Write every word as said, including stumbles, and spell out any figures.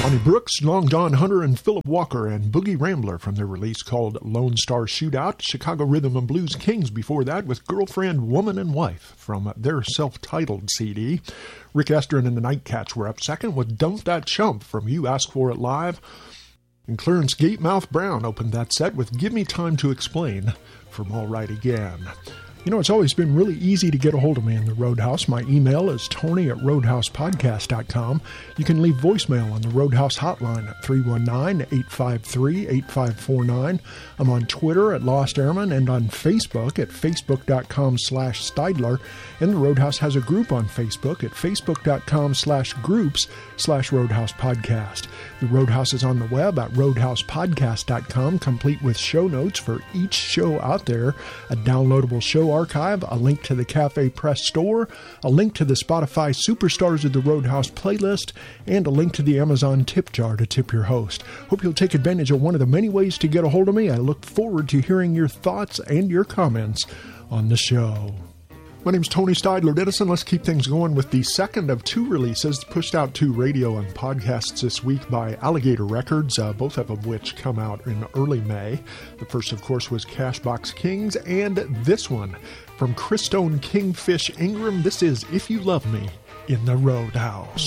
Lonnie Brooks, Long John Hunter, and Philip Walker, and Boogie Rambler from their release called Lone Star Shootout. Chicago Rhythm and Blues Kings before that with Girlfriend, Woman, and Wife from their self-titled C D. Rick Estrin and the Nightcats were up second with Dump That Chump from You Ask For It Live. And Clarence Gatemouth Brown opened that set with Give Me Time to Explain from All Right Again. You know, it's always been really easy to get a hold of me in the Roadhouse. My email is tony at roadhouse podcast dot com. You can leave voicemail on the Roadhouse hotline at three one nine, eight five three, eight five four nine. I'm on Twitter at Lost Airman and on Facebook at facebook dot com slash Steidler. And the Roadhouse has a group on Facebook at facebook dot com slash groups slash Roadhouse Podcast. The Roadhouse is on the web at roadhouse podcast dot com, complete with show notes for each show out there, a downloadable show archive, a link to the Cafe Press store, a link to the Spotify Superstars of the Roadhouse playlist, and a link to the Amazon tip jar to tip your host. Hope you'll take advantage of one of the many ways to get a hold of me. I look forward to hearing your thoughts and your comments on the show. My name's Tony Steidler Edison. Let's keep things going with the second of two releases pushed out to radio and podcasts this week by Alligator Records, uh, both of which come out in early May. The first, of course, was Cashbox Kings, and this one from Christone Kingfish Ingram. This is If You Love Me in the Roadhouse.